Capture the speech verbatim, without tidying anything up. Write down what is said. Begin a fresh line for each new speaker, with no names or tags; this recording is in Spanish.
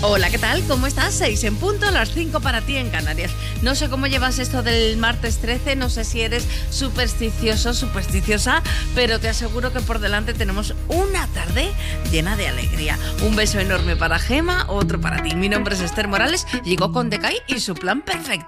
Hola, ¿qué tal? ¿Cómo estás? Seis en punto, las cinco para ti en Canarias. No sé cómo llevas esto del martes trece, no sé si eres supersticioso, supersticiosa, pero te aseguro que por delante tenemos una tarde llena de alegría. Un beso enorme para Gema, otro para ti. Mi nombre es Esther Morales, llegó con Decay y su plan perfecto.